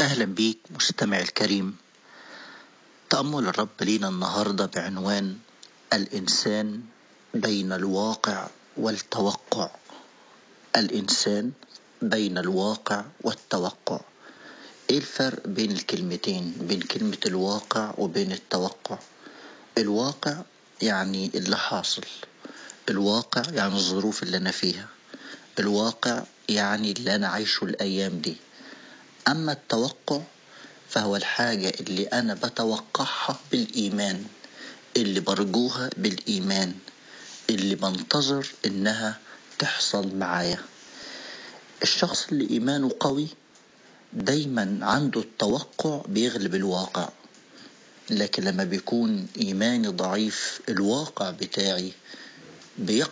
أهلا بيك مستمع الكريم. تأمل الرب لينا النهاردة بعنوان الإنسان بين الواقع والتوقع. الإنسان بين الواقع والتوقع. إيه الفرق بين الكلمتين، بين كلمة الواقع وبين التوقع؟ الواقع يعني اللي حاصل، الواقع يعني الظروف اللي أنا فيها، الواقع يعني اللي أنا عايشه الأيام دي. أما التوقع فهو الحاجة اللي أنا بتوقعها بالإيمان، اللي برجوها بالإيمان، اللي بنتظر إنها تحصل معايا. الشخص اللي إيمانه قوي دايما عنده التوقع بيغلب الواقع، لكن لما بيكون إيماني ضعيف الواقع بتاعي